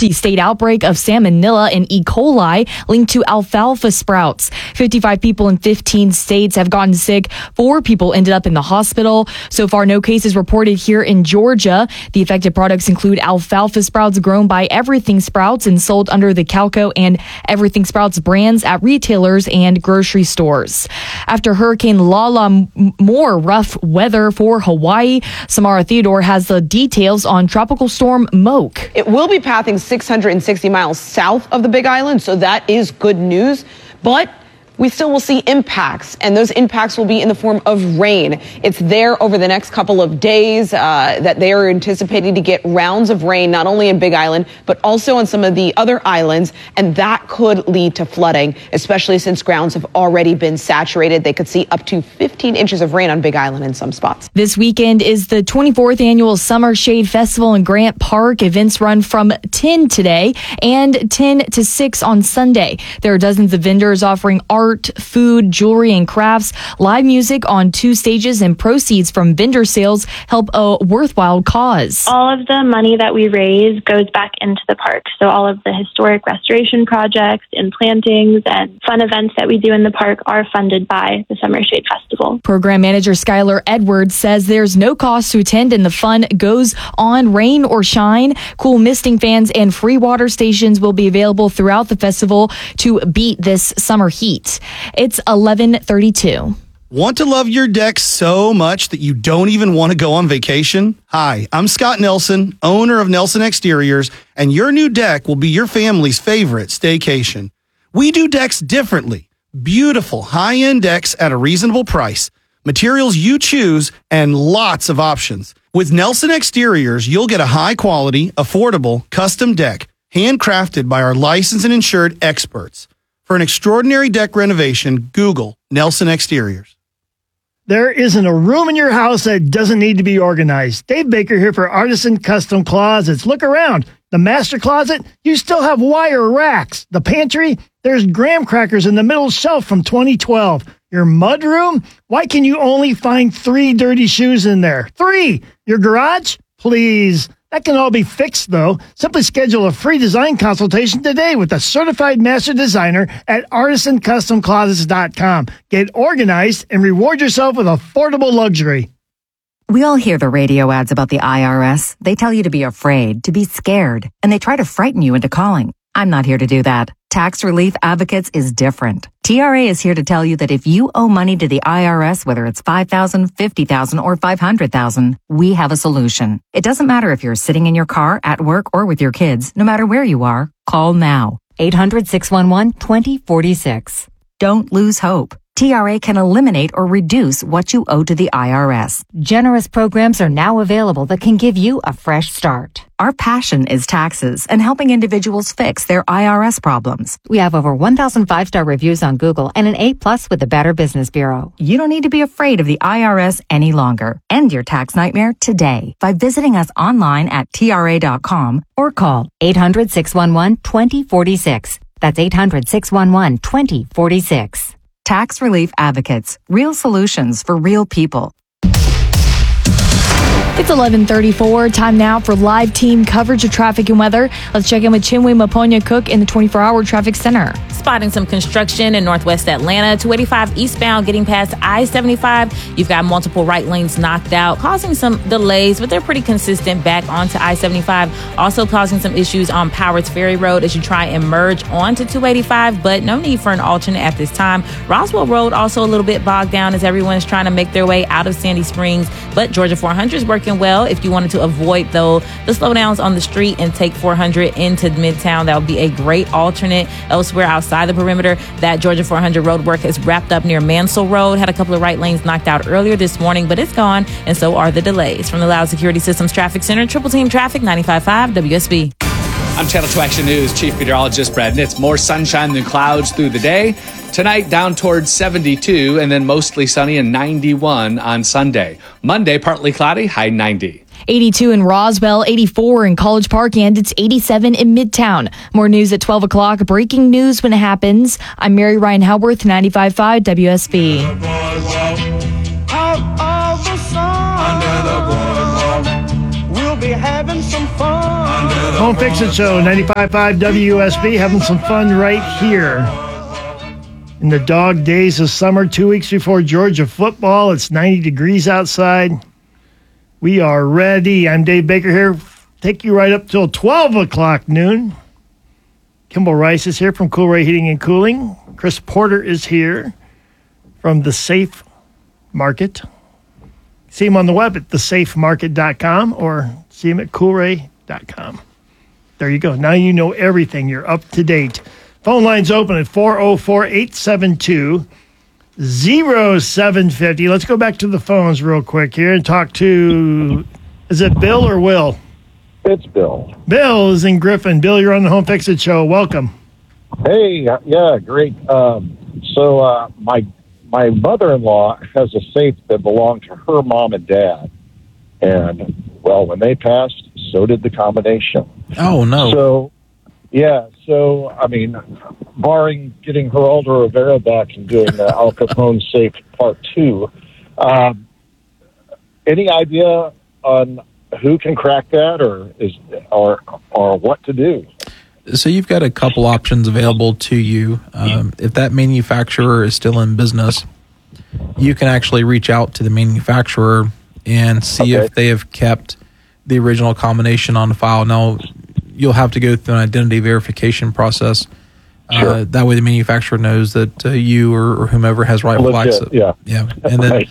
multi-state outbreak of salmonella and E. coli linked to alfalfa sprouts. 55 people in 15 states have gotten sick. 4 people ended up in the hospital. So far, no cases reported here in Georgia. The affected products include alfalfa sprouts grown by Everything Sprouts and sold under the Calco and Everything Sprouts brands at retailers and grocery stores. After Hurricane Lala, more rough weather for Hawaii. Samara Theodore has the details on Tropical Storm Moke. It will be pathing 660 miles south of the Big Island, so that is good news. But we still will see impacts, and those impacts will be in the form of rain. It's there over the next couple of days that they are anticipating to get rounds of rain, not only in Big Island, but also on some of the other islands, and that could lead to flooding, especially since grounds have already been saturated. They could see up to 15 inches of rain on Big Island in some spots. This weekend is the 24th annual Summer Shade Festival in Grant Park. Events run from 10 today and 10 to 6 on Sunday. There are dozens of vendors offering art, food, jewelry, and crafts, live music on 2 stages, and proceeds from vendor sales help a worthwhile cause. All of the money that we raise goes back into the park. So all of the historic restoration projects and plantings and fun events that we do in the park are funded by the Summer Shade Festival. Program manager Skylar Edwards says there's no cost to attend and the fun goes on rain or shine. Cool misting fans and free water stations will be available throughout the festival to beat this summer heat. It's 11:32. Want to love your deck so much that you don't even want to go on vacation? Hi, I'm Scott Nelson, owner of Nelson Exteriors, and your new deck will be your family's favorite staycation. We do decks differently. Beautiful, high-end decks at a reasonable price. Materials you choose, and lots of options. With Nelson Exteriors, you'll get a high-quality, affordable, custom deck, handcrafted by our licensed and insured experts. For an extraordinary deck renovation, Google Nelson Exteriors. There isn't a room in your house that doesn't need to be organized. Dave Baker here for Artisan Custom Closets. Look around. The master closet, you still have wire racks. The pantry, there's graham crackers in the middle shelf from 2012. Your mudroom, why can you only find 3 dirty shoes in there? 3! Your garage? Please. That can all be fixed, though. Simply schedule a free design consultation today with a certified master designer at artisancustomclosets.com. Get organized and reward yourself with affordable luxury. We all hear the radio ads about the IRS. They tell you to be afraid, to be scared, and they try to frighten you into calling. I'm not here to do that. Tax Relief Advocates is different. TRA is here to tell you that if you owe money to the IRS, whether it's $5,000, $50,000, or $500,000, we have a solution. It doesn't matter if you're sitting in your car, at work, or with your kids. No matter where you are, call now. 800-611-2046. Don't lose hope. TRA can eliminate or reduce what you owe to the IRS. Generous programs are now available that can give you a fresh start. Our passion is taxes and helping individuals fix their IRS problems. We have over 1,000 5-star reviews on Google and an A+ with the Better Business Bureau. You don't need to be afraid of the IRS any longer. End your tax nightmare today by visiting us online at TRA.com or call 800-611-2046. That's 800-611-2046. Tax Relief Advocates. Real solutions for real people. It's 11:34. Time now for live team coverage of traffic and weather. Let's check in with Chinwe Maponya Cook in the 24-hour traffic center. Spotting some construction in northwest Atlanta. 285 eastbound getting past I-75. You've got multiple right lanes knocked out, causing some delays, but they're pretty consistent back onto I-75. Also causing some issues on Powers Ferry Road as you try and merge onto 285, but no need for an alternate at this time. Roswell Road also a little bit bogged down as everyone's trying to make their way out of Sandy Springs, but Georgia 400 is working well. If you wanted to avoid, though, the slowdowns on the street and take 400 into Midtown, that would be a great alternate. Elsewhere outside the perimeter, that Georgia 400 road work is wrapped up near Mansell Road. Had a couple of right lanes knocked out earlier this morning, but it's gone, and so are the delays. From the Loud Security Systems Traffic Center, Triple Team Traffic, 95.5 WSB. I'm Channel 2 Action News Chief Meteorologist Brad Nitz. More sunshine than clouds through the day. Tonight, down towards 72, and then mostly sunny and 91 on Sunday. Monday, partly cloudy, high 90. 82 in Roswell, 84 in College Park, and it's 87 in Midtown. More news at 12 o'clock. Breaking news when it happens. I'm Mary Ryan Halworth, 95.5 WSB. Out of the sun, under the boardwalk, we'll be having some fun. Home Fix It Show, 95.5 WSB, having some fun right here. In the dog days of summer, 2 weeks before Georgia football, it's 90 degrees outside. We are ready. I'm Dave Baker here. Take you right up till 12 o'clock noon. Kimball Rice is here from Cool Ray Heating and Cooling. Chris Porter is here from The Safe Market. See him on the web at thesafemarket.com or see him at coolray.com. There you go. Now you know everything. You're up to date. Phone line's open at 404-872-0750. Let's go back to the phones real quick here and talk to, is it Bill or Will? It's Bill. Bill is in Griffin. Bill, you're on the Home Fix It Show. Welcome. Hey, yeah, great. So my mother-in-law has a safe that belonged to her mom and dad. And, well, when they passed, so did the combination. Oh, no. So, yeah, I mean, barring getting Geraldo Rivera back and doing Al Capone Safe Part 2, any idea on who can crack that or what to do? So you've got a couple options available to you. If that manufacturer is still in business, you can actually reach out to the manufacturer and see if they have kept the original combination on file. Now, you'll have to go through an identity verification process. Sure. That way the manufacturer knows that you or whomever has rightful access. Yeah. And then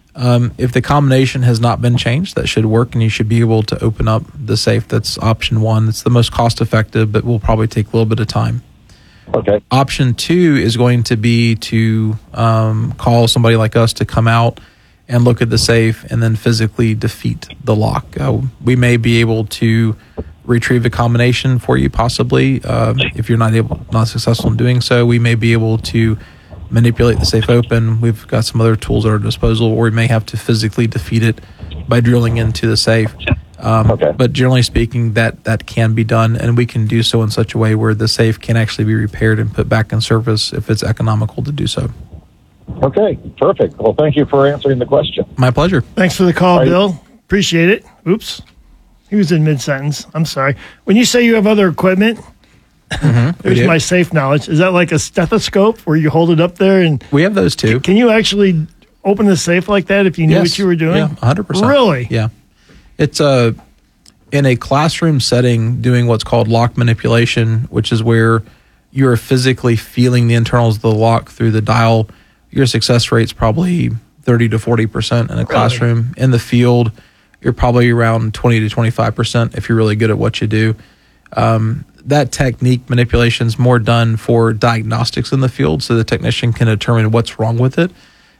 if the combination has not been changed, that should work, and you should be able to open up the safe. That's option one. It's the most cost effective, but will probably take a little bit of time. Okay. Option two is going to be to call somebody like us to come out and look at the safe and then physically defeat the lock. We may be able to retrieve a combination for you, possibly. If you're not successful in doing so, we may be able to manipulate the safe open. We've got some other tools at our disposal, or we may have to physically defeat it by drilling into the safe. But generally speaking, that can be done, and we can do so in such a way where the safe can actually be repaired and put back in service if it's economical to do so. Okay, perfect. Well, thank you for answering the question. My pleasure. Thanks for the call, Bill. Appreciate it. Oops. He was in mid-sentence. I'm sorry. When you say you have other equipment, there's my safe knowledge. Is that like a stethoscope where you hold it up there? And we have those too. Can you actually open the safe like that if you knew what you were doing? Yeah, 100%. Really? Yeah. It's in a classroom setting doing what's called lock manipulation, which is where you're physically feeling the internals of the lock through the dial. Your success rate's probably 30 to 40% in a classroom. In the field, you're probably around 20 to 25% if you're really good at what you do. That technique manipulation is more done for diagnostics in the field, so the technician can determine what's wrong with it.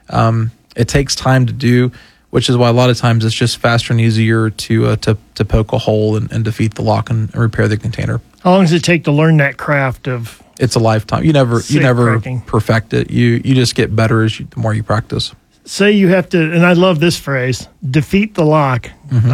It takes time to do, which is why a lot of times it's just faster and easier to poke a hole and defeat the lock and repair the container. How long does it take to learn that craft of? It's a lifetime. You never cracking. perfect it. You just get better the more you practice. Say you have to, and I love this phrase, defeat the lock.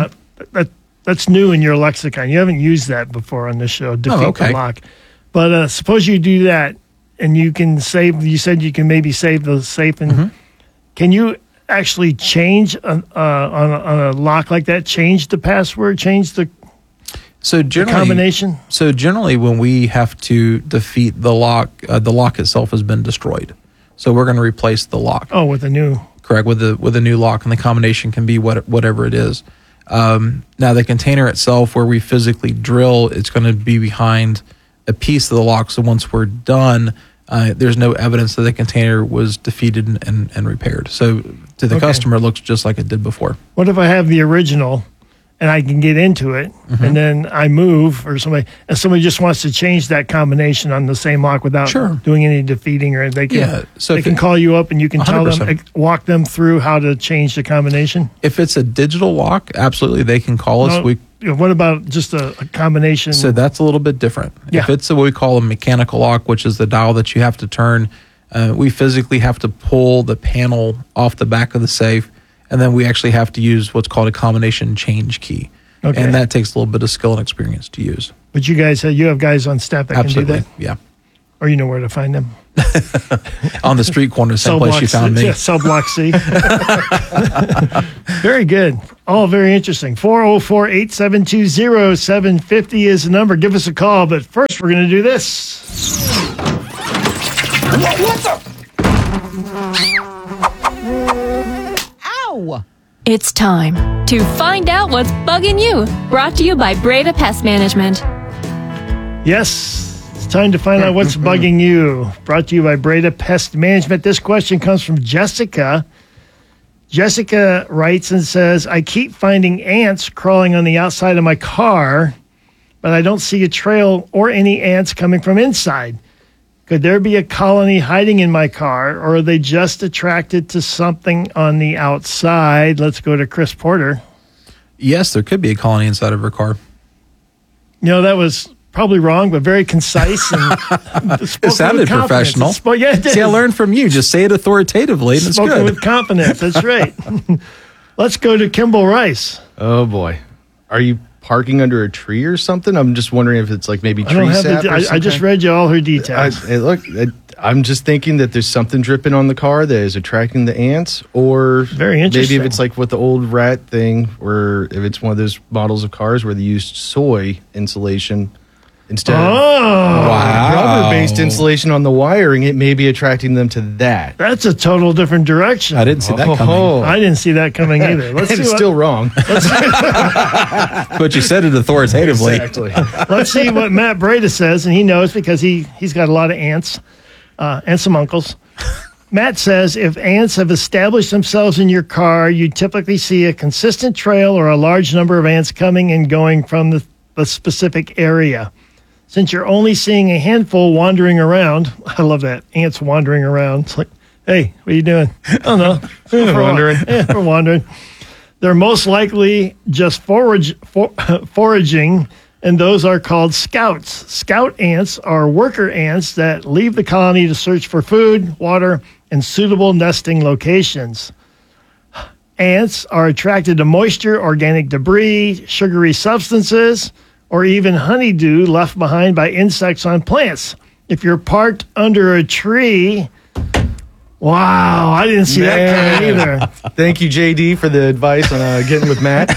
That's new in your lexicon. You haven't used that before on this show, defeat the lock. But suppose you do that, and you can save, you said you can maybe save the safe. And can you actually change on a lock like that, change the password, change the combination? So generally when we have to defeat the lock itself has been destroyed. So we're going to replace the lock. Oh, with a new. Correct, with a new lock, and the combination can be whatever it is. Now, the container itself, where we physically drill, it's going to be behind a piece of the lock. So once we're done, there's no evidence that the container was defeated and repaired. So to the customer, it looks just like it did before. What if I have the original and I can get into it, and then I move, or somebody just wants to change that combination on the same lock without doing any defeating, or they can call you up and you can 100%. Tell them, walk them through how to change the combination? If it's a digital lock, absolutely, they can call us. What about just a combination? So that's a little bit different. Yeah. If it's what we call a mechanical lock, which is the dial that you have to turn, we physically have to pull the panel off the back of the safe, and then we actually have to use what's called a combination change key. Okay. And that takes a little bit of skill and experience to use. But you have guys on staff that can do that? Yeah. Or you know where to find them? On the street corner, same place you found me. Yeah, cell block C. Very good. All very interesting. 404-872-0750 is the number. Give us a call. But first, we're going to do this. What the? Ow! It's time to find out what's bugging you. Brought to you by Breda Pest Management. Yes, it's time to find out what's bugging you. Brought to you by Breda Pest Management. This question comes from Jessica. Jessica writes and says, I keep finding ants crawling on the outside of my car, but I don't see a trail or any ants coming from inside. Could there be a colony hiding in my car, or are they just attracted to something on the outside? Let's go to Chris Porter. Yes, there could be a colony inside of her car. You know, that was probably wrong, but very concise. And it sounded professional. Yeah, it did. See, I learned from you. Just say it authoritatively, and it's Spoken good. with confidence. That's right. Let's go to Kimball Rice. Oh, boy. Are you parking under a tree or something? I'm just wondering if it's like maybe tree sap or something. I just read you all her details. I'm just thinking that there's something dripping on the car that is attracting the ants, or very interesting. Maybe if it's like with the old rat thing, or if it's one of those models of cars where they used soy insulation instead of rubber-based insulation on the wiring, it may be attracting them to that. That's a total different direction. I didn't see that coming. I didn't see that coming either. Let's see. It's still wrong. But you said it authoritatively. Exactly. Let's see what Matt Breda says, and he knows because he's got a lot of aunts and some uncles. Matt says, if ants have established themselves in your car, you typically see a consistent trail or a large number of ants coming and going from the specific area. Since you're only seeing a handful wandering around, I love that, ants wandering around. It's like, hey, what are you doing? I don't know. Wandering. We're wandering. They're most likely just foraging, and those are called scouts. Scout ants are worker ants that leave the colony to search for food, water, and suitable nesting locations. Ants are attracted to moisture, organic debris, sugary substances, or even honeydew left behind by insects on plants. If you're parked under a tree, wow, I didn't see that coming either. Thank you, JD, for the advice on getting with Matt.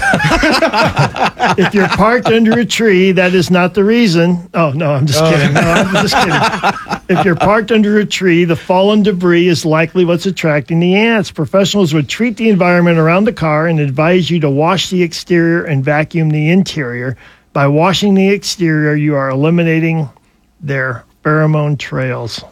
If you're parked under a tree, that is not the reason. Oh, no, I'm just kidding. No, I'm just kidding. If you're parked under a tree, the fallen debris is likely what's attracting the ants. Professionals would treat the environment around the car and advise you to wash the exterior and vacuum the interior. By washing the exterior, you are eliminating their pheromone trails.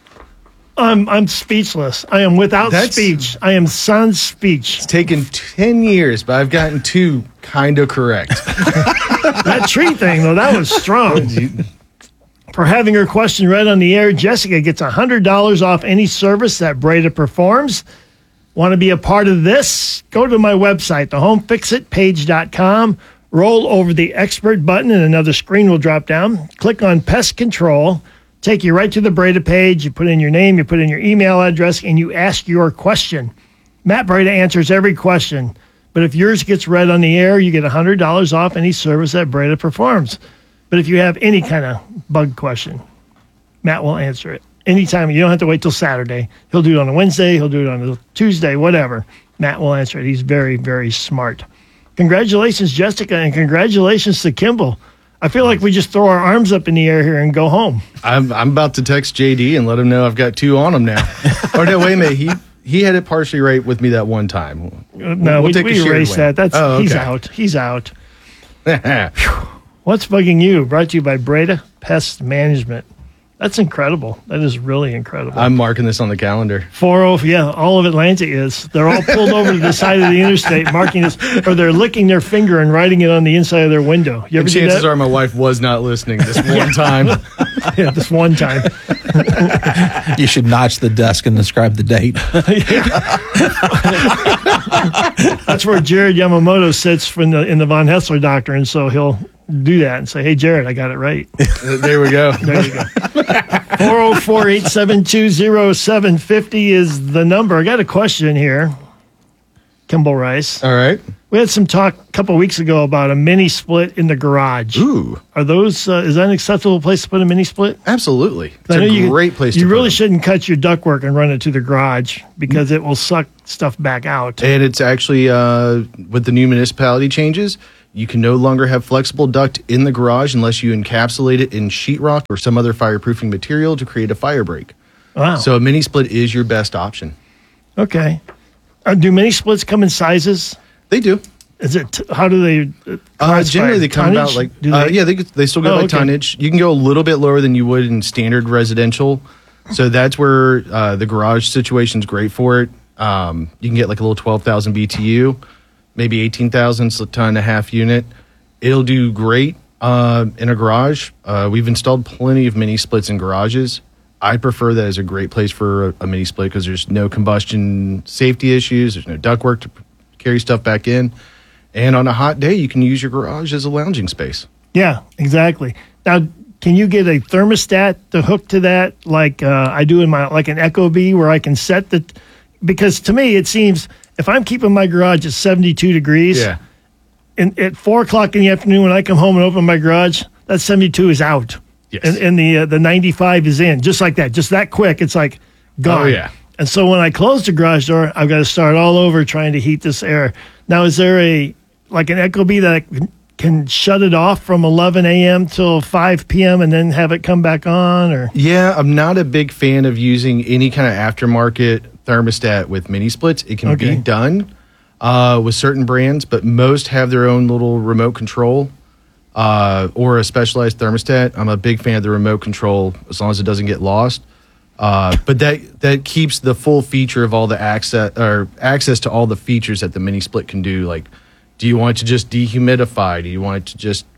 I'm speechless. I am without speech. I am sans speech. It's taken 10 years, but I've gotten 2 kind of correct. That tree thing, though, that was strong. For having her question read on the air, Jessica gets $100 off any service that Breda performs. Want to be a part of this? Go to my website, thehomefixitpage.com. Roll over the expert button and another screen will drop down. Click on pest control. Take you right to the Breda page. You put in your name, you put in your email address, and you ask your question. Matt Breda answers every question. But if yours gets read on the air, you get $100 off any service that Breda performs. But if you have any kind of bug question, Matt will answer it. Anytime. You don't have to wait till Saturday. He'll do it on a Wednesday. He'll do it on a Tuesday, whatever. Matt will answer it. He's very, very smart. Congratulations, Jessica, and congratulations to Kimball. I feel like we just throw our arms up in the air here and go home. I'm about to text JD and let him know I've got 2 on him now. Or no, wait a minute. He had it partially right with me that one time. No, we erased that. That's okay. He's out. What's bugging you? Brought to you by Breda Pest Management. That's incredible. That is really incredible. I'm marking this on the calendar. 40, yeah, all of Atlanta is. They're all pulled over to the side of the interstate marking this, or they're licking their finger and writing it on the inside of their window. You ever chances are my wife was not listening this one time. Yeah, this one time. You should notch the desk and describe the date. That's where Jared Yamamoto sits in the Von Hessler Doctrine, so he'll do that and say, hey, Jared, I got it right. There we go. There you go. 404-872-0750 is the number. I got a question here. Kimball Rice. All right. We had some talk a couple of weeks ago about a mini split in the garage. Ooh. Are those, is that an acceptable place to put a mini split? Absolutely. It's a great place to put You really them. shouldn't cut your ductwork and run it to the garage because it will suck stuff back out. And it's actually, with the new municipality changes, you can no longer have flexible duct in the garage unless you encapsulate it in sheetrock or some other fireproofing material to create a fire break. Wow. So a mini split is your best option. Okay. Do mini splits come in sizes? They do. Is it? How do they? Generally, they come about like they still go by tonnage. You can go a little bit lower than you would in standard residential, so that's where the garage situation is great for it. You can get like a little 12,000 BTU, maybe 18,000, so a ton and a half unit. It'll do great in a garage. We've installed plenty of mini splits in garages. I prefer that as a great place for a mini split because there's no combustion safety issues. There's no ductwork to carry stuff back in. And on a hot day, you can use your garage as a lounging space. Yeah, exactly. Now, can you get a thermostat to hook to that like I do in my, like an Ecobee where I can set the, because to me it seems if I'm keeping my garage at 72 degrees, and at 4 o'clock in the afternoon when I come home and open my garage, that 72 is out. Yes. And the 95 is in, just like that, just that quick. It's like gone. Oh, yeah. And so when I close the garage door, I've got to start all over trying to heat this air. Now, is there an Ecobee that can shut it off from 11 a.m. till 5 p.m. and then have it come back on? Or yeah, I'm not a big fan of using any kind of aftermarket thermostat with mini splits. It can be done with certain brands, but most have their own little remote control or a specialized thermostat. I'm a big fan of the remote control as long as it doesn't get lost. But that keeps the full feature of all the access to all the features that the mini split can do. Like, do you want it to just dehumidify? Do you want it to just,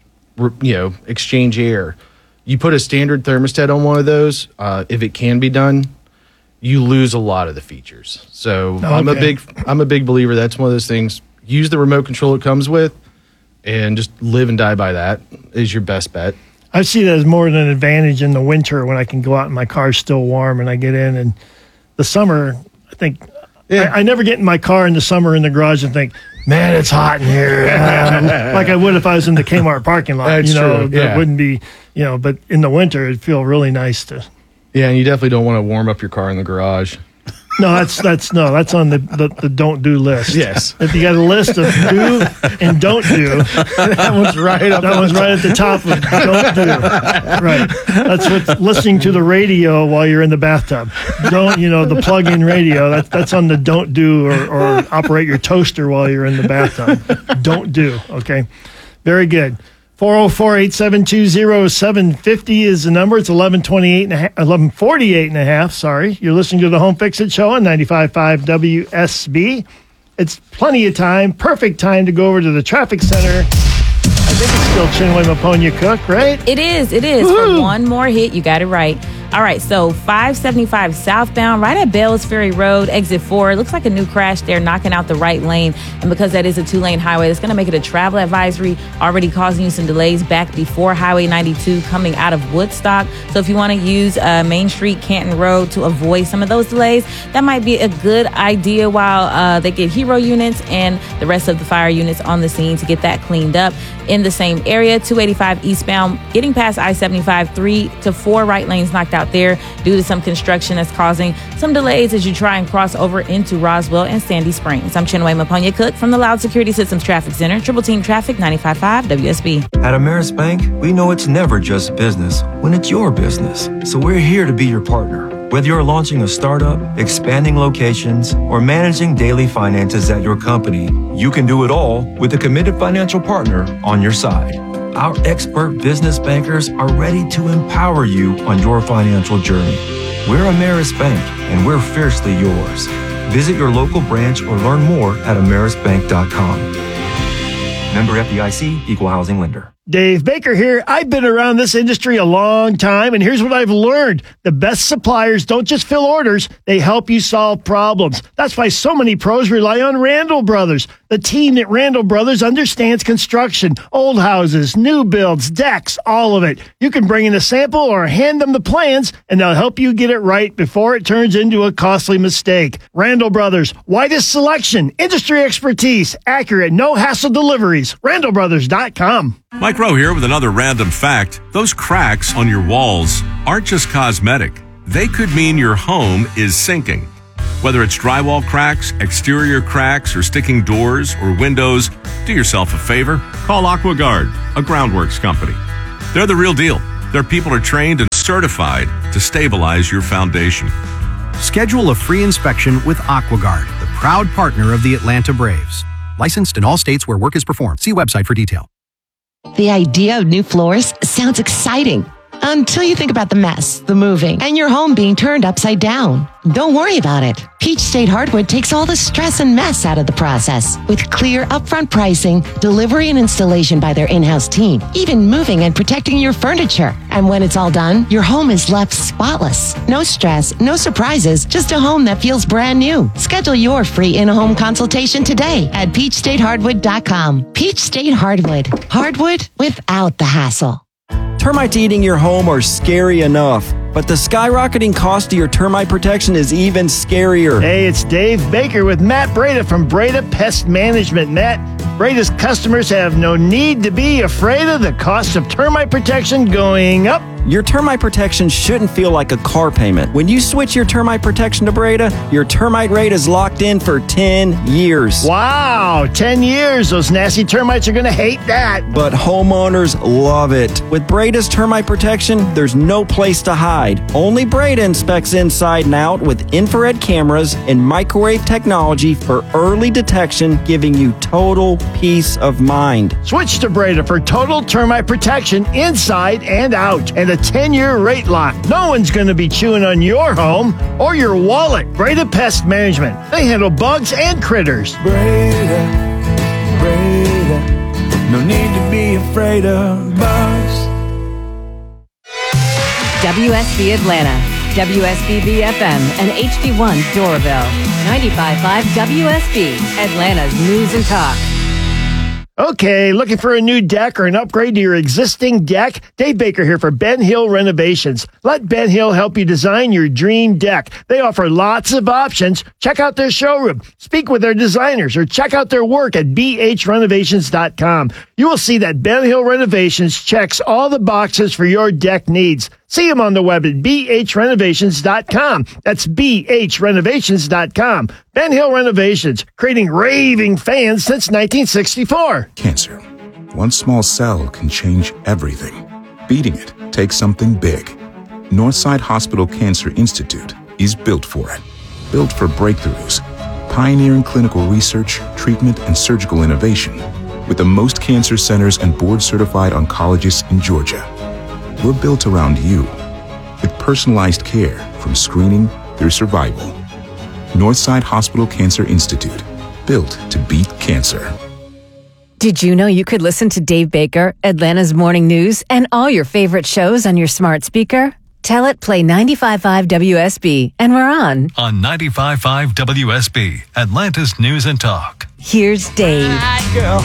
exchange air? You put a standard thermostat on one of those, if it can be done, you lose a lot of the features. So I'm a big believer. That's one of those things. Use the remote control it comes with, and just live and die by that is your best bet. I see that as more than an advantage in the winter when I can go out and my car's still warm and I get in. And the summer, I think, I never get in my car in the summer in the garage and think, man, it's hot in here. Like I would if I was in the Kmart parking lot. That's true. That wouldn't be, but in the winter, it'd feel really nice to. Yeah, and you definitely don't want to warm up your car in the garage. No, that's on the don't do list. Yes. If you got a list of do and don't do, that one's right up. That one's right at the top of don't do. Right. That's what listening to the radio while you're in the bathtub. Don't, the plug-in radio. That's on the don't do or operate your toaster while you're in the bathtub. Don't do. Okay. Very good. 404-872-0750 is the number. It's 1148 and a half. Sorry. You're listening to the Home Fix It Show on 95.5 WSB. It's plenty of time, perfect time to go over to the traffic center. I think it's still Chinwe Maponia Cook, right? It is. Woo-hoo. For one more hit, you got it right. All right, so 575 southbound, right at Bells Ferry Road, exit 4. It looks like a new crash there, knocking out the right lane. And because that is a 2-lane highway, it's going to make it a travel advisory, already causing you some delays back before Highway 92 coming out of Woodstock. So if you want to use Main Street, Canton Road to avoid some of those delays, that might be a good idea while they get hero units and the rest of the fire units on the scene to get that cleaned up. In the same area, 285 eastbound, getting past I-75, 3 to 4 right lanes knocked out there due to some construction that's causing some delays as you try and cross over into Roswell and Sandy Springs. I'm Chinwe Maponia Cook from the Loud Security Systems Traffic Center, Triple Team Traffic 95.5 WSB. At Ameris Bank, we know it's never just business when it's your business. So we're here to be your partner. Whether you're launching a startup, expanding locations, or managing daily finances at your company, you can do it all with a committed financial partner on your side. Our expert business bankers are ready to empower you on your financial journey. We're Ameris Bank, and we're fiercely yours. Visit your local branch or learn more at amerisbank.com. Member FDIC, Equal Housing Lender. Dave Baker here. I've been around this industry a long time, and here's what I've learned. The best suppliers don't just fill orders, they help you solve problems. That's why so many pros rely on Randall Brothers. The team at Randall Brothers understands construction, old houses, new builds, decks, all of it. You can bring in a sample or hand them the plans, and they'll help you get it right before it turns into a costly mistake. Randall Brothers, widest selection, industry expertise, accurate, no-hassle deliveries. RandallBrothers.com. Mike Rowe here with another random fact. Those cracks on your walls aren't just cosmetic. They could mean your home is sinking. Whether it's drywall cracks, exterior cracks, or sticking doors or windows, do yourself a favor. Call AquaGuard, a groundworks company. They're the real deal. Their people are trained and certified to stabilize your foundation. Schedule a free inspection with AquaGuard, the proud partner of the Atlanta Braves. Licensed in all states where work is performed. See website for detail. The idea of new floors sounds exciting until you think about the mess, the moving, and your home being turned upside down. Don't worry about it. Peach State Hardwood takes all the stress and mess out of the process. With clear upfront pricing, delivery and installation by their in-house team, even moving and protecting your furniture. And when it's all done, your home is left spotless. No stress, no surprises, just a home that feels brand new. Schedule your free in-home consultation today at peachstatehardwood.com. Peach State Hardwood. Hardwood without the hassle. Termites eating your home are scary enough, but the skyrocketing cost of your termite protection is even scarier. Hey, it's Dave Baker with Matt Breda from Breda Pest Management. Matt, Breda's customers have no need to be afraid of the cost of termite protection going up. Your termite protection shouldn't feel like a car payment. When you switch your termite protection to Breda, your termite rate is locked in for 10 years. Wow, 10 years. Those nasty termites are going to hate that. But homeowners love it. With Breda's termite protection, there's no place to hide. Only Breda inspects inside and out with infrared cameras and microwave technology for early detection, giving you total peace of mind. Switch to Breda for total termite protection inside and out, and a 10-year rate lock. No one's going to be chewing on your home or your wallet. Breda Pest Management. They handle bugs and critters. Breda, no need to be afraid of bugs. WSB Atlanta, WSBB FM, and HD1 Doraville. 95.5 WSB, Atlanta's News and Talk. Okay, looking for a new deck or an upgrade to your existing deck? Dave Baker here for Ben Hill Renovations. Let Ben Hill help you design your dream deck. They offer lots of options. Check out their showroom, speak with their designers, or check out their work at bhrenovations.com. You will see that Ben Hill Renovations checks all the boxes for your deck needs. See them on the web at bhrenovations.com. That's bhrenovations.com. Ben Hill Renovations, creating raving fans since 1964. Cancer. One small cell can change everything. Beating it takes something big. Northside Hospital Cancer Institute is built for it. Built for breakthroughs, pioneering clinical research, treatment, and surgical innovation, with the most cancer centers and board-certified oncologists in Georgia. We're built around you, with personalized care from screening through survival. Northside Hospital Cancer Institute, built to beat cancer. Did you know you could listen to Dave Baker, Atlanta's Morning News, and all your favorite shows on your smart speaker? Tell it play 95.5 WSB, and we're on. On 95.5 WSB, Atlanta's News and Talk. Here's Dave. Girl.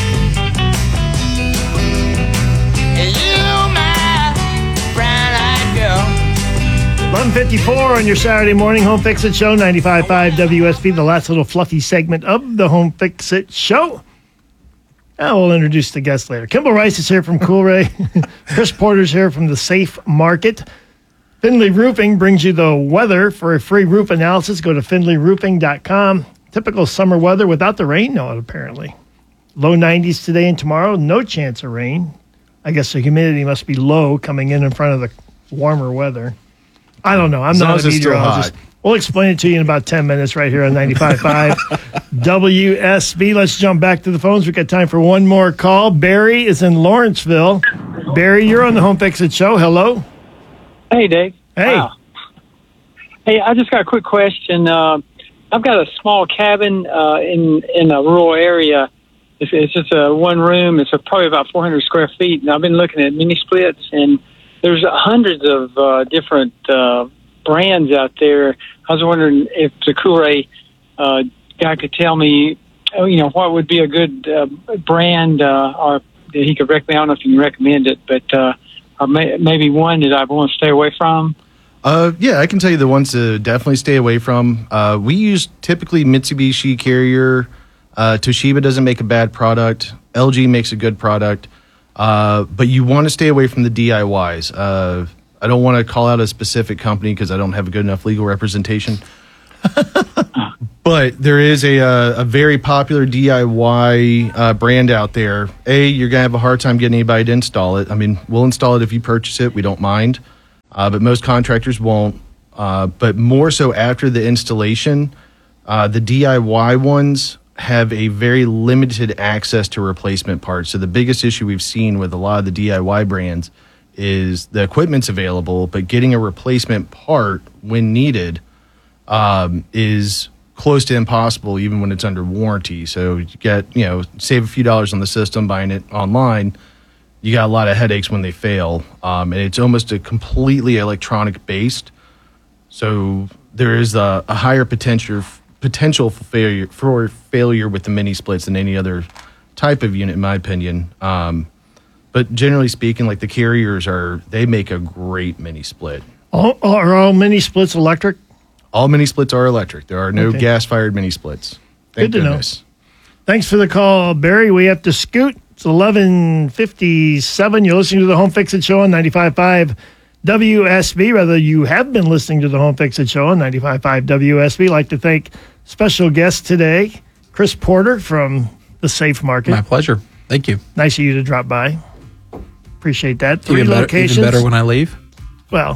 11:54 on your Saturday morning Home Fix It Show, 95.5 WSB, the last little fluffy segment of the Home Fix It Show. Now we'll introduce the guest later. Kimball Rice is here from Coolray. Chris Porter's here from the Safe Market. Findlay Roofing brings you the weather. For a free roof analysis, go to findlayroofing.com. Typical summer weather without the rain note, apparently. Low 90s today and tomorrow, no chance of rain. I guess the humidity must be low coming in front of the warmer weather. I don't know. I'm not a meteorologist. We'll explain it to you in about 10 minutes right here on 95.5 WSB. Let's jump back to the phones. We've got time for one more call. Barry is in Lawrenceville. Barry, you're on the Home Fix It Show. Hello. Hey, Dave. Hey. Hey, I just got a quick question. I've got a small cabin in a rural area, It's just a one room. It's probably about 400 square feet. And I've been looking at mini splits, and there's hundreds of different brands out there. I was wondering if the Coolray guy could tell me, what would be a good brand, or that he could recommend. I don't know if you can recommend it, but or maybe one that I want to stay away from. Yeah, I can tell you the ones to definitely stay away from. We use typically Mitsubishi, Carrier. Toshiba doesn't make a bad product. LG makes a good product. But you want to stay away from the DIYs. I don't want to call out a specific company because I don't have a good enough legal representation. But there is a very popular DIY brand out there. You're going to have a hard time getting anybody to install it. I mean, we'll install it if you purchase it. We don't mind. But most contractors won't. But more so after the installation, the DIY ones have a very limited access to replacement parts. So the biggest issue we've seen with a lot of the DIY brands is the equipment's available, but getting a replacement part when needed is close to impossible, even when it's under warranty. So you get, save a few dollars on the system buying it online. You got a lot of headaches when they fail. And it's almost a completely electronic based. So there is a higher potential for failure with the mini splits than any other type of unit, in my opinion. But generally speaking, like the Carriers they make a great mini split. Are all mini splits electric? All mini splits are electric. There are no gas-fired mini splits. Thank goodness. Thanks for the call, Barry. We have to scoot. It's 11:57. You're listening to the Home Fix It Show on 95.5 WSB. Rather, you have been listening to the Home Fix It Show on 95.5 WSB. I'd like to thank special guest today, Chris Porter from the Safe Market. My pleasure. Thank you. Nice of you to drop by. Appreciate that. 3 even locations. Even better when I leave. Well,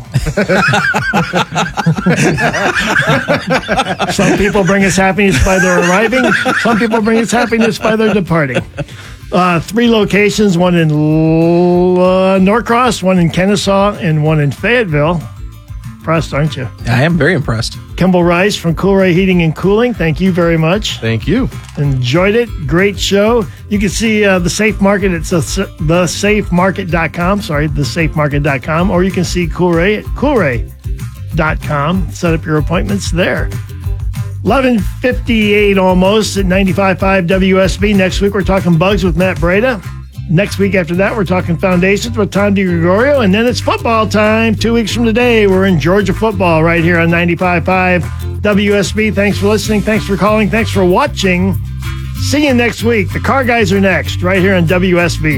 some people bring us happiness by their arriving. Some people bring us happiness by their departing. 3 locations, one in Norcross, one in Kennesaw, and one in Fayetteville. Impressed, aren't you? I am very impressed. Kimball Rice from Coolray Heating and Cooling. Thank you very much. Thank you. Enjoyed it. Great show. You can see the Safe Market at thesafemarket.com. Sorry, thesafemarket.com. Or you can see Coolray at Coolray.com. Set up your appointments there. 11:58 almost at 95.5 WSB. Next week, we're talking bugs with Matt Breda. Next week after that, we're talking foundations with Tom DiGregorio. And then it's football time. 2 weeks from today, we're in Georgia football right here on 95.5 WSB. Thanks for listening. Thanks for calling. Thanks for watching. See you next week. The Car Guys are next right here on WSB.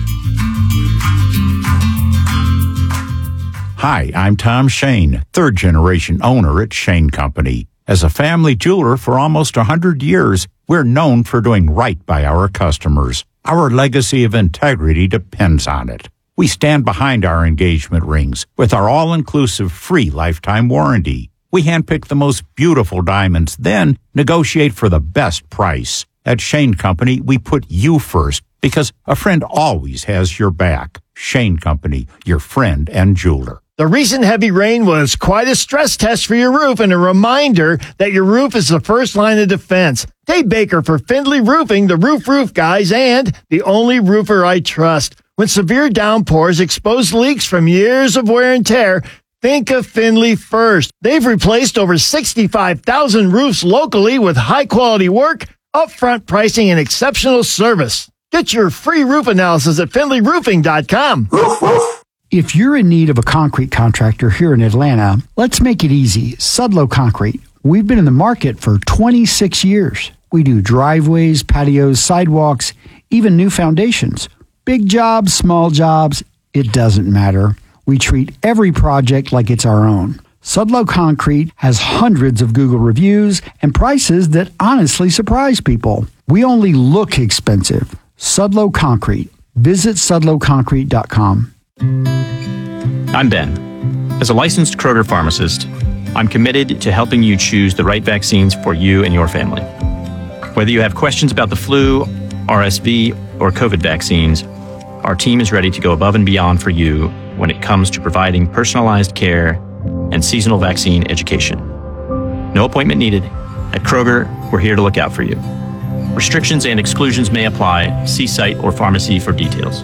Hi, I'm Tom Shane, third-generation owner at Shane Company. As a family jeweler for almost 100 years, we're known for doing right by our customers. Our legacy of integrity depends on it. We stand behind our engagement rings with our all-inclusive free lifetime warranty. We handpick the most beautiful diamonds, then negotiate for the best price. At Shane Company, we put you first because a friend always has your back. Shane Company, your friend and jeweler. The recent heavy rain was quite a stress test for your roof and a reminder that your roof is the first line of defense. Dave Baker for Findlay Roofing, the roof guys, and the only roofer I trust. When severe downpours expose leaks from years of wear and tear, think of Findlay first. They've replaced over 65,000 roofs locally with high-quality work, upfront pricing, and exceptional service. Get your free roof analysis at FindlayRoofing.com. If you're in need of a concrete contractor here in Atlanta, let's make it easy. Sudlow Concrete. We've been in the market for 26 years. We do driveways, patios, sidewalks, even new foundations. Big jobs, small jobs, it doesn't matter. We treat every project like it's our own. Sudlow Concrete has hundreds of Google reviews and prices that honestly surprise people. We only look expensive. Sudlow Concrete. Visit sudlowconcrete.com. I'm Ben. As a licensed Kroger pharmacist, I'm committed to helping you choose the right vaccines for you and your family. Whether you have questions about the flu, RSV, or COVID vaccines, our team is ready to go above and beyond for you when it comes to providing personalized care and seasonal vaccine education. No appointment needed. At Kroger, we're here to look out for you. Restrictions and exclusions may apply. See site or pharmacy for details.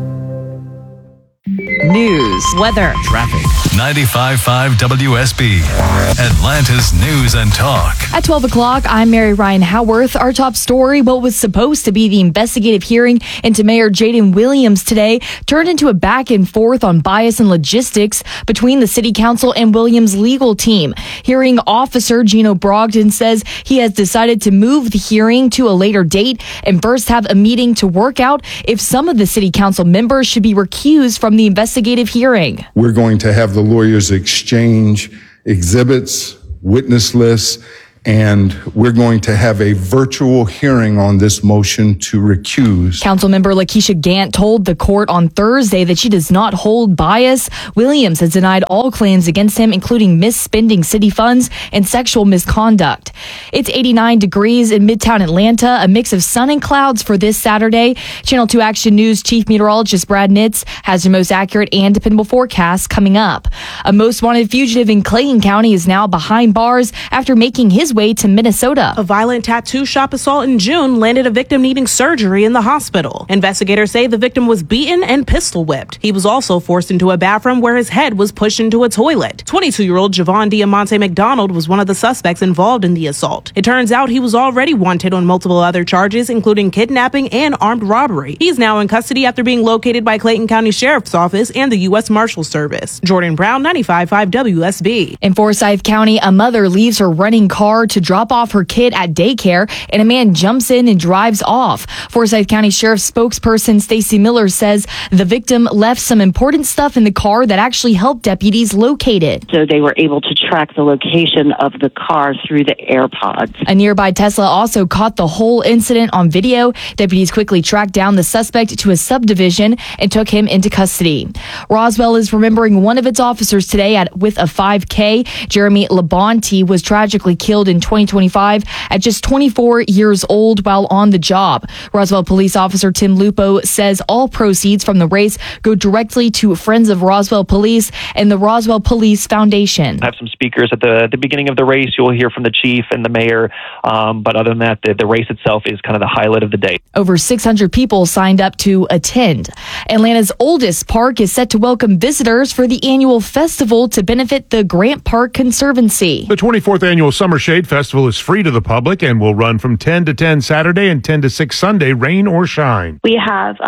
News, weather, traffic. 95.5 WSB, Atlanta's News and Talk. At 12 o'clock, I'm Mary Ryan Howarth. Our top story, what was supposed to be the investigative hearing into Mayor Jaden Williams today, turned into a back and forth on bias and logistics between the city council and Williams' legal team. Hearing officer Gino Brogdon says he has decided to move the hearing to a later date and first have a meeting to work out if some of the city council members should be recused from the investigative hearing. We're going to have the lawyers exchange exhibits, witness lists, and we're going to have a virtual hearing on this motion to recuse. Councilmember Lakeisha Gant told the court on Thursday that she does not hold bias. Williams has denied all claims against him, including misspending city funds and sexual misconduct. It's 89 degrees in Midtown Atlanta, a mix of sun and clouds for this Saturday. Channel 2 Action News Chief Meteorologist Brad Nitz has the most accurate and dependable forecast coming up. A most wanted fugitive in Clayton County is now behind bars after making his way to Minnesota. A violent tattoo shop assault in June landed a victim needing surgery in the hospital. Investigators say the victim was beaten and pistol whipped. He was also forced into a bathroom where his head was pushed into a toilet. 22-year-old Javon Diamante McDonald was one of the suspects involved in the assault. It turns out he was already wanted on multiple other charges, including kidnapping and armed robbery. He's now in custody after being located by Clayton County Sheriff's Office and the U.S. Marshals Service. Jordan Brown, 95.5 WSB. In Forsyth County, a mother leaves her running car to drop off her kid at daycare, and a man jumps in and drives off. Forsyth County Sheriff's spokesperson Stacy Miller says the victim left some important stuff in the car that actually helped deputies locate it. So they were able to track the location of the car through the AirPods. A nearby Tesla also caught the whole incident on video. Deputies quickly tracked down the suspect to a subdivision and took him into custody. Roswell is remembering one of its officers today with a 5K. Jeremy Labonte was tragically killed in 2025 at just 24 years old while on the job. Roswell police officer Tim Lupo says all proceeds from the race go directly to Friends of Roswell Police and the Roswell Police Foundation. I have some speakers at the beginning of the race. You'll hear from the chief and the mayor. But other than that, the race itself is kind of the highlight of the day. Over 600 people signed up to attend. Atlanta's oldest park is set to welcome visitors for the annual festival to benefit the Grant Park Conservancy. The 24th annual Summer Shade Festival is free to the public and will run from 10 to 10 Saturday and 10 to 6 Sunday, rain or shine. We have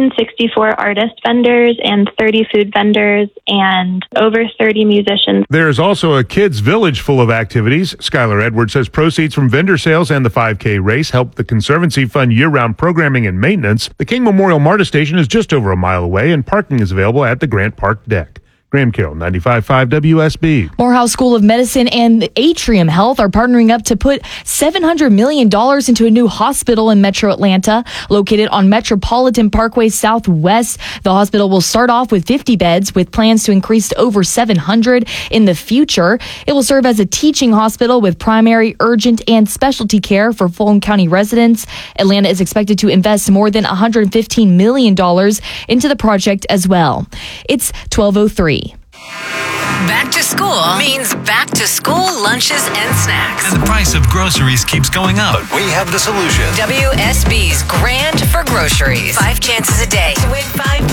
164 artist vendors and 30 food vendors and over 30 musicians. There is also a kids' village full of activities. Skylar Edwards says proceeds from vendor sales and the 5K race help the Conservancy fund year-round programming and maintenance. The King Memorial MARTA station is just over a mile away and parking is available at the Grant Park deck. Graham Carroll, 95.5 WSB. Morehouse School of Medicine and Atrium Health are partnering up to put $700 million into a new hospital in Metro Atlanta, located on Metropolitan Parkway Southwest. The hospital will start off with 50 beds with plans to increase to over 700 in the future. It will serve as a teaching hospital with primary, urgent, and specialty care for Fulton County residents. Atlanta is expected to invest more than $115 million into the project as well. It's 12:03. Back to school means back to school lunches and snacks. And the price of groceries keeps going up. But we have the solution. WSB's Grand for Groceries. 5 chances a day to win $5,000.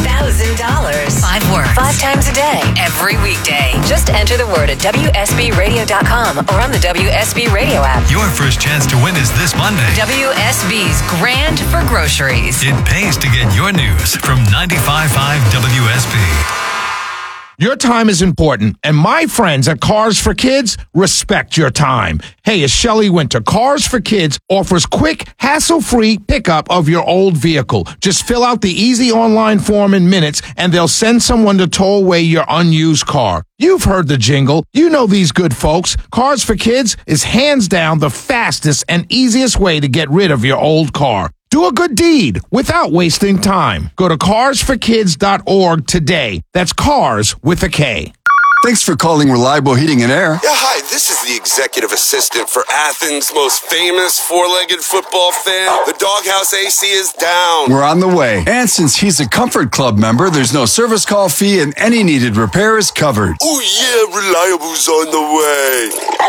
5 words. 5 times a day. Every weekday. Just enter the word at WSBradio.com or on the WSB Radio app. Your first chance to win is this Monday. WSB's Grand for Groceries. It pays to get your news from 95.5 WSB. Your time is important, and my friends at Cars for Kids respect your time. Hey, it's Shelley Winter. Cars for Kids offers quick, hassle-free pickup of your old vehicle. Just fill out the easy online form in minutes, and they'll send someone to tow away your unused car. You've heard the jingle. You know these good folks. Cars for Kids is hands down the fastest and easiest way to get rid of your old car. Do a good deed without wasting time. Go to carsforkids.org today. That's cars with a K. Thanks for calling Reliable Heating and Air. Yeah, hi, this is the executive assistant for Athens' most famous four-legged football fan. The Doghouse AC is down. We're on the way. And since he's a Comfort Club member, there's no service call fee and any needed repair is covered. Oh yeah, Reliable's on the way.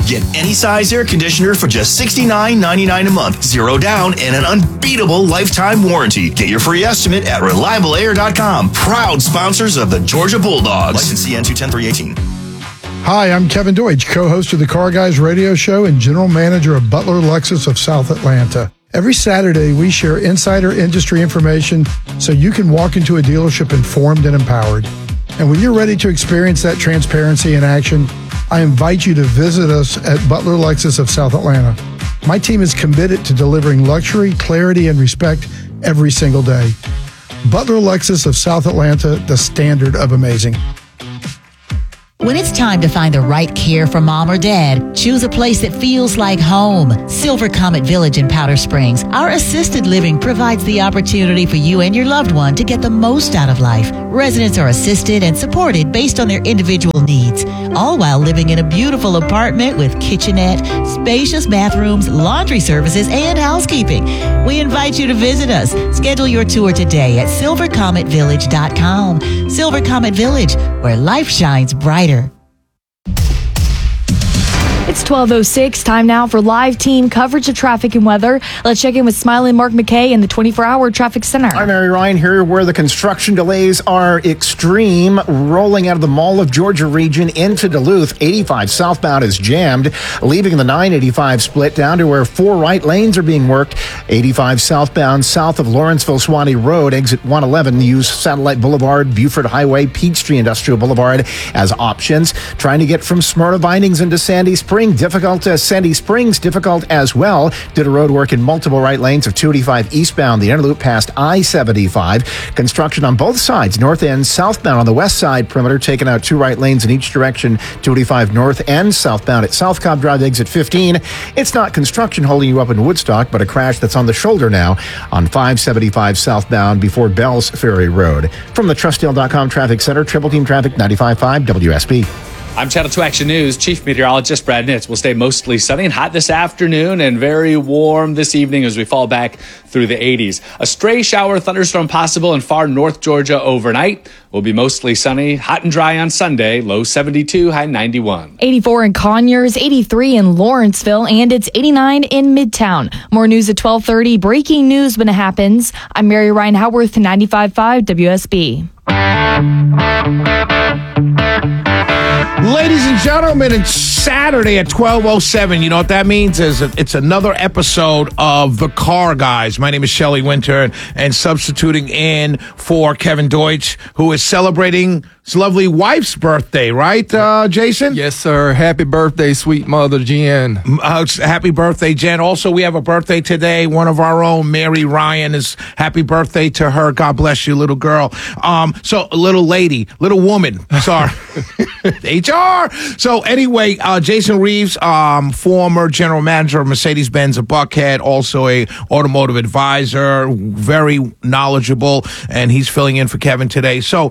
Get any size air conditioner for just $69.99 a month, 0 down, and an unbeatable lifetime warranty. Get your free estimate at ReliableAir.com. Proud sponsors of the Georgia Bulldogs. License CN 210-318. Hi, I'm Kevin Deutsch, co-host of the Car Guys radio show and general manager of Butler Lexus of South Atlanta. Every Saturday, we share insider industry information so you can walk into a dealership informed and empowered. And when you're ready to experience that transparency in action, I invite you to visit us at Butler Lexus of South Atlanta. My team is committed to delivering luxury, clarity, and respect every single day. Butler Lexus of South Atlanta, the standard of amazing. When it's time to find the right care for mom or dad, choose a place that feels like home. Silver Comet Village in Powder Springs. Our assisted living provides the opportunity for you and your loved one to get the most out of life. Residents are assisted and supported based on their individual needs, all while living in a beautiful apartment with kitchenette, spacious bathrooms, laundry services, and housekeeping. We invite you to visit us. Schedule your tour today at silvercometvillage.com. Silver Comet Village, where life shines brighter. It's 12:06. Time now for live team coverage of traffic and weather. Let's check in with smiling Mark McKay in the 24-hour traffic center. I'm Mary Ryan here where the construction delays are extreme. Rolling out of the Mall of Georgia region into Duluth, 85 southbound is jammed, leaving the 985 split down to where 4 right lanes are being worked. 85 southbound south of Lawrenceville-Swanee Road, exit 111. Use Satellite Boulevard, Buford Highway, Peachtree Industrial Boulevard as options. Trying to get from Smyrna Vinings into Sandy Springs. Difficult Sandy Springs, difficult as well. Did a road work in multiple right lanes of 285 eastbound, the inner loop past I-75. Construction on both sides, north and southbound on the west side perimeter, taking out 2 right lanes in each direction, 285 north and southbound at South Cobb Drive, exit 15. It's not construction holding you up in Woodstock, but a crash that's on the shoulder now on 575 southbound before Bells Ferry Road. From the Trustdale.com Traffic Center, Triple Team Traffic 95.5 WSB. I'm Channel 2 Action News Chief Meteorologist Brad Nitz. We'll stay mostly sunny and hot this afternoon and very warm this evening as we fall back through the 80s. A stray shower thunderstorm possible in far north Georgia overnight. Will be mostly sunny, hot and dry on Sunday, low 72, high 91. 84 in Conyers, 83 in Lawrenceville, and it's 89 in Midtown. More news at 12:30. Breaking news when it happens. I'm Mary Ryan Howarth, 95.5 WSB. Ladies and gentlemen, it's Saturday at 12:07. You know what that means? It's another episode of The Car Guys. My name is Shelley Winter, and substituting in for Kevin Deutsch, who is celebrating his lovely wife's birthday, right, Jason? Yes, sir. Happy birthday, sweet mother, Jen. Happy birthday, Jen. Also, we have a birthday today. One of our own, Mary Ryan, is happy birthday to her. God bless you, little girl. So, little lady, little woman. Sorry. HR. So anyway, Jason Reeves, former general manager of Mercedes-Benz of Buckhead, also a automotive advisor, very knowledgeable, and he's filling in for Kevin today. So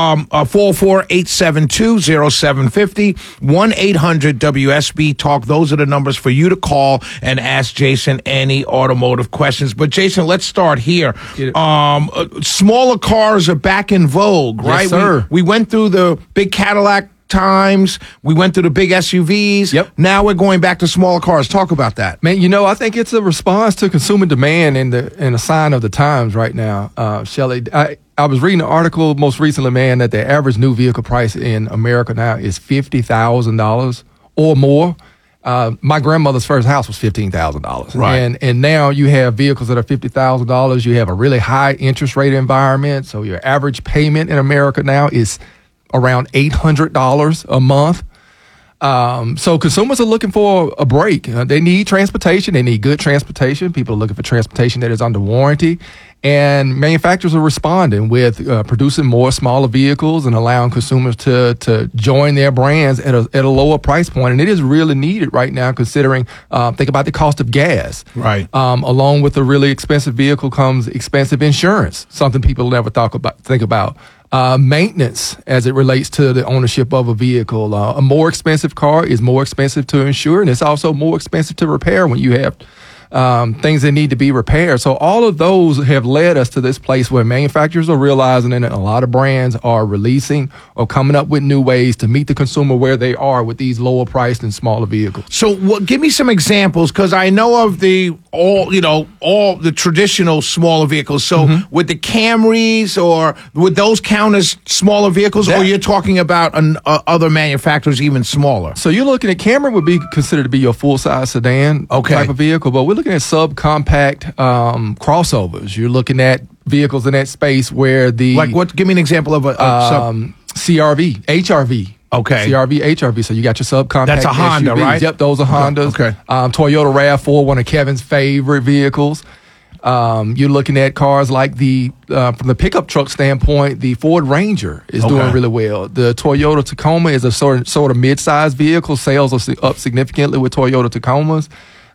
448720750, 1-800-WSB Talk. Those are the numbers for you to call and ask Jason any automotive questions. But Jason, let's start here. Smaller cars are back in vogue, right? Yes, sir. We went through the big Cadillac times. We went through the big SUVs. Yep. Now we're going back to smaller cars. Talk about that. Man, I think it's a response to consumer demand and a sign of the times right now. Shelley, I was reading an article most recently, man, that the average new vehicle price in America now is $50,000 or more. My grandmother's first house was $15,000. Right. And now you have vehicles that are $50,000. You have a really high interest rate environment. So your average payment in America now is around $800 a month. So consumers are looking for a break. They need transportation. They need good transportation. People are looking for transportation that is under warranty. And manufacturers are responding with producing more smaller vehicles and allowing consumers to join their brands at a lower price point. And it is really needed right now, considering, think about the cost of gas. Right. Along with a really expensive vehicle comes expensive insurance, something people never think about. Maintenance as it relates to the ownership of a vehicle. A more expensive car is more expensive to insure, and it's also more expensive to repair when you have things that need to be repaired. So all of those have led us to this place where manufacturers are realizing, and a lot of brands are releasing or coming up with new ways to meet the consumer where they are with these lower priced and smaller vehicles. So give me some examples, because I know of all the traditional smaller vehicles. So with the Camrys, or would those count as smaller vehicles, or you're talking about other manufacturers even smaller? So you're looking at Camry would be considered to be your full size sedan type of vehicle, but we're looking at subcompact crossovers. You're looking at vehicles in that space where give me an example of a CRV, HRV. Okay. CRV, HRV. So you got your subcompact. That's a Honda, SUVs. right? Yep, those are Hondas. Okay. Toyota RAV4, one of Kevin's favorite vehicles. You're looking at cars like from the pickup truck standpoint, the Ford Ranger is doing really well. The Toyota Tacoma is a sort of mid-sized vehicle. Sales are up significantly with Toyota Tacomas.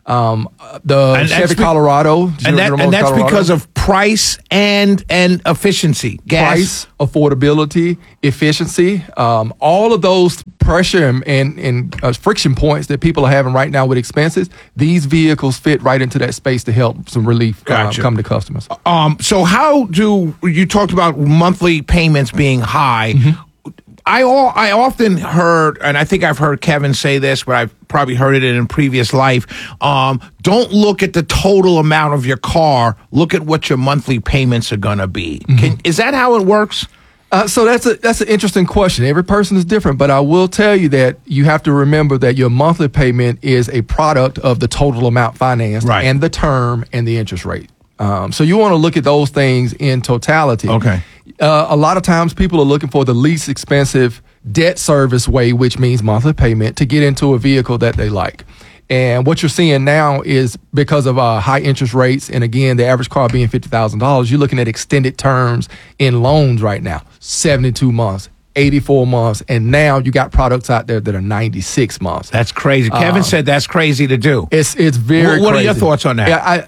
The Chevy Colorado, and that's because of price and efficiency. Gas. Price, affordability, efficiency, all of those pressure and friction points that people are having right now with expenses. These vehicles fit right into that space to help some relief come to customers. So how do you talked about monthly payments being high? I often heard, and I think I've heard Kevin say this, but I've probably heard it in a previous life. Don't look at the total amount of your car. Look at what your monthly payments are going to be. Is that how it works? So that's an interesting question. Every person is different, but I will tell you that you have to remember that your monthly payment is a product of the total amount financed and the term and the interest rate. So you want to look at those things in totality. Okay. A lot of times people are looking for the least expensive debt service way, which means monthly payment, to get into a vehicle that they like. And what you're seeing now is because of high interest rates, and again, the average car being $50,000, you're looking at extended terms in loans right now, 72 months. 84 months, and now you got products out there that are 96 months. That's crazy. Kevin said that's crazy to do. It's very What crazy. are your thoughts on that? Yeah,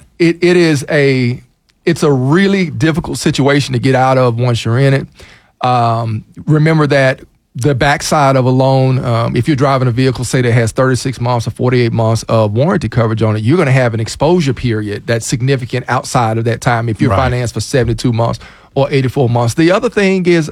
it's a really difficult situation to get out of once you're in it. Remember that the backside of a loan, if you're driving a vehicle, say that has 36 months or 48 months of warranty coverage on it, you're going to have an exposure period that's significant outside of that time if you're financed for 72 months or 84 months. The other thing is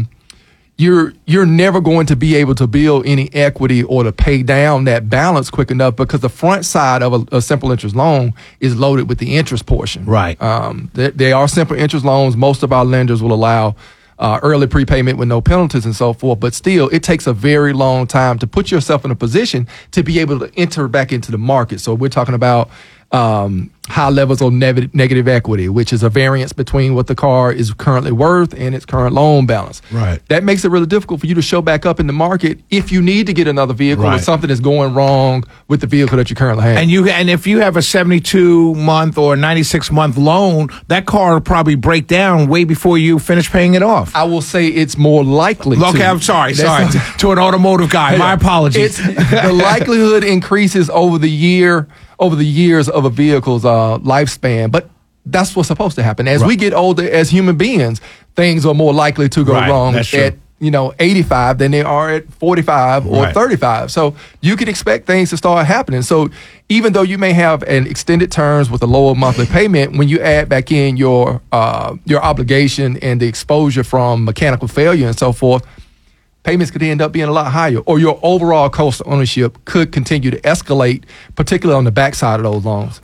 you're never going to be able to build any equity or to pay down that balance quick enough, because the front side of a simple interest loan is loaded with the interest portion. Right. They are simple interest loans. Most of our lenders will allow early prepayment with no penalties and so forth, but still it takes a very long time to put yourself in a position to be able to enter back into the market. So we're talking about high levels of negative equity, which is a variance between what the car is currently worth and its current loan balance. Right. That makes it really difficult for you to show back up in the market if you need to get another vehicle or something is going wrong with the vehicle that you currently have. And if you have a 72-month or 96-month loan, that car will probably break down way before you finish paying it off. I will say it's more likely to. Okay, I'm sorry. To an automotive guy. My apologies. The likelihood increases over the years of a vehicle's lifespan, but that's what's supposed to happen. As we get older as human beings, things are more likely to go wrong at 85 than they are at 45 or 35. So you can expect things to start happening. So even though you may have an extended terms with a lower monthly payment, when you add back in your obligation and the exposure from mechanical failure and so forth, payments could end up being a lot higher, or your overall cost of ownership could continue to escalate, particularly on the backside of those loans.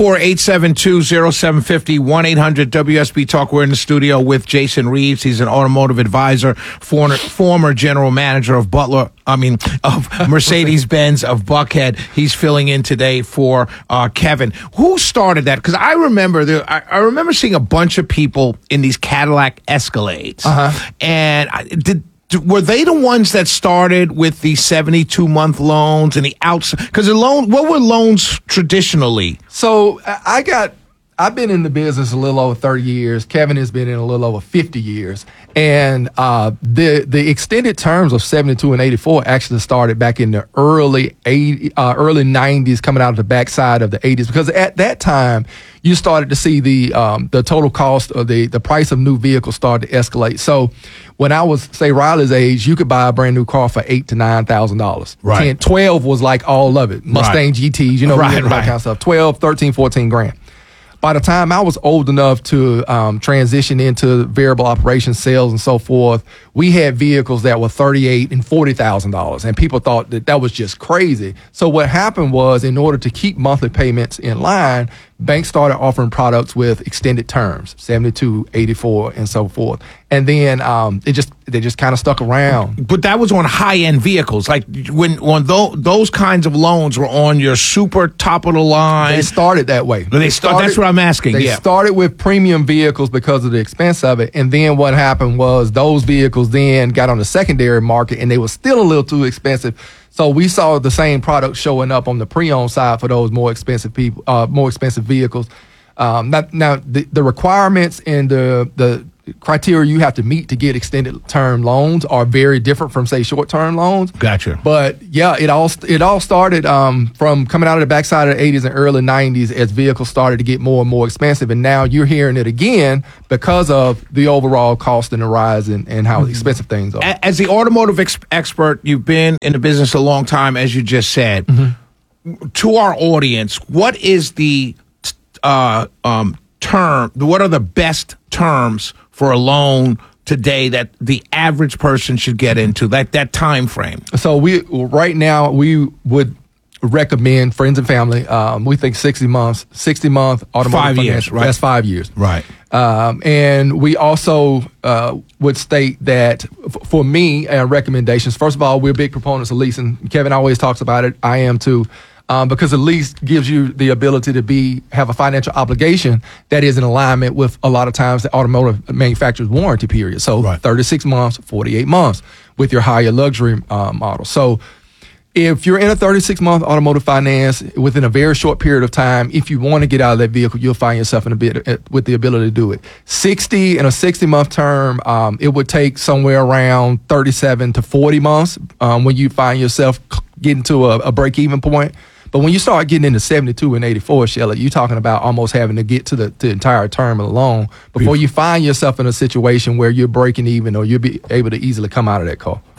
404-872-0750, 1-800-WSB Talk. We're in the studio with Jason Reeves. He's an automotive advisor, former general manager of Mercedes-Benz of Buckhead. He's filling in today for Kevin. Who started that? Because I remember I remember seeing a bunch of people in these Cadillac Escalades. And were they the ones that started with the 72-month loans and the outside? Because what were loans traditionally? So I got I've been in the business a little over 30 years. Kevin has been in a little over 50 years. And the extended terms of 72 and 84 actually started back in the early 90s, coming out of the backside of the 80s, because at that time you started to see the total cost of the price of new vehicles start to escalate. So when I was, say, Riley's age, you could buy a brand new car for $8,000 to $9,000. Right. 12 was like all of it. Mustang GTs, that kind of stuff. 12, 13, 14 grand. By the time I was old enough to transition into variable operations sales and so forth, we had vehicles that were $38,000 and $40,000, and people thought that was just crazy. So what happened was, in order to keep monthly payments in line, banks started offering products with extended terms, 72, 84, and so forth. And then they just kind of stuck around. But that was on high-end vehicles. Like when those kinds of loans were on your super top of the line. They started that way. That's what I'm asking. They started with premium vehicles because of the expense of it. And then what happened was those vehicles then got on the secondary market, and they were still a little too expensive. So we saw the same product showing up on the pre-owned side for those more expensive vehicles. Now the requirements and the criteria you have to meet to get extended term loans are very different from, say, short term loans. Gotcha. But yeah, it all started from coming out of the backside of the 80s and early 90s as vehicles started to get more and more expensive, and now you're hearing it again because of the overall cost and the rise and how expensive things are. As the automotive expert, you've been in the business a long time, as you just said. Mm-hmm. To our audience, what is the term? What are the best terms for a loan today that the average person should get into, that time frame? So right now we would recommend friends and family. We think 60 month automotive 5 years, right? That's 5 years, right? And we also would state that for me, recommendations. First of all, we're big proponents of leasing. Kevin always talks about it. I am too. Because a lease gives you the ability to have a financial obligation that is in alignment with a lot of times the automotive manufacturer's warranty period. So 36 months, 48 months with your higher luxury model. So if you're in a 36-month automotive finance within a very short period of time, if you want to get out of that vehicle, you'll find yourself with the ability to do it. 60 in a 60-month term, it would take somewhere around 37 to 40 months when you find yourself getting to a break-even point. But when you start getting into 72 and 84, Shelley, you're talking about almost having to get to the entire term of the loan before you find yourself in a situation where you're breaking even or you'll be able to easily come out of that car.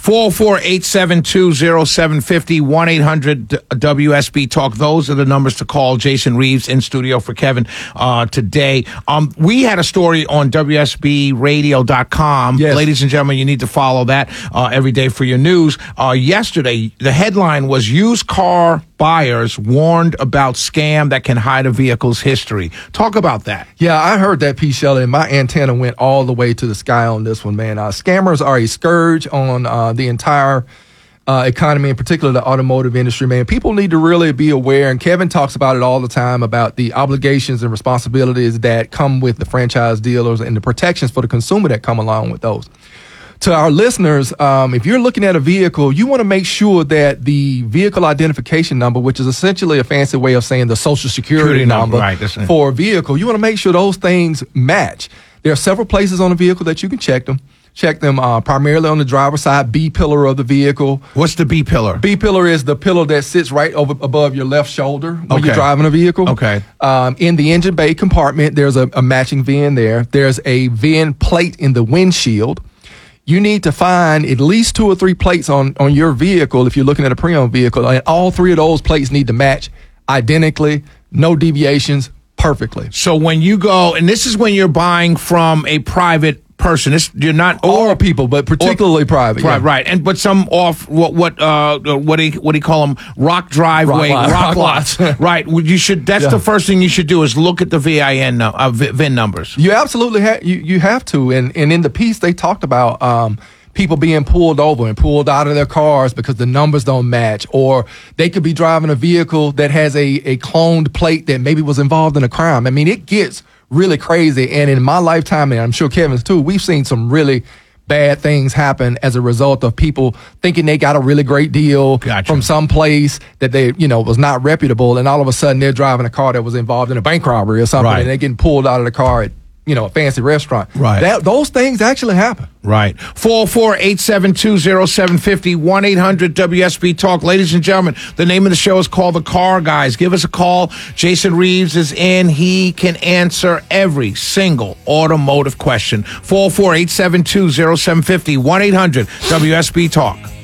404-872-0750, 1-800-WSB Talk. Those are the numbers to call. Jason Reeves in studio for Kevin today. We had a story on WSBradio.com. Yes. Ladies and gentlemen, you need to follow that every day for your news. Yesterday, the headline was used car buyers warned about scam that can hide a vehicle's history. Talk about that. Yeah, I heard that piece, Shelley, and my antenna went all the way to the sky on this one, man. Scammers are a scourge on the entire economy, in particular the automotive industry, man. People need to really be aware, and Kevin talks about it all the time, about the obligations and responsibilities that come with the franchise dealers and the protections for the consumer that come along with those. To our listeners, if you're looking at a vehicle, you want to make sure that the vehicle identification number, which is essentially a fancy way of saying the social security number for a vehicle, you want to make sure those things match. There are several places on the vehicle that you can check them. Check them primarily on the driver's side, B pillar of the vehicle. What's the B pillar? B pillar is the pillar that sits right above your left shoulder when you're driving a vehicle. Okay. In the engine bay compartment, there's a matching VIN there. There's a VIN plate in the windshield. You need to find at least 2 or 3 plates on your vehicle if you're looking at a pre-owned vehicle, and all 3 of those plates need to match identically, no deviations, perfectly. So when you go, and this is when you're buying from a private person, you're not all people, but particularly private. Right. And but some off what do you call them? Rock driveway, rock lots. Right. You should. That's the first thing you should do is look at the VIN numbers. You absolutely you have to. And in the piece they talked about people being pulled over and pulled out of their cars because the numbers don't match, or they could be driving a vehicle that has a cloned plate that maybe was involved in a crime. I mean, it gets really crazy. And in my lifetime, and I'm sure Kevin's too, we've seen some really bad things happen as a result of people thinking they got a really great deal from some place that they, was not reputable, and all of a sudden they're driving a car that was involved in a bank robbery or something, and they're getting pulled out of the car at, a fancy restaurant. Right. Those things actually happen. Right. 404-872-0750, 1-800-WSB Talk. Ladies and gentlemen, the name of the show is called The Car Guys. Give us a call. Jason Reeves is in. He can answer every single automotive question. 404-872-0750, 1-800-WSB Talk.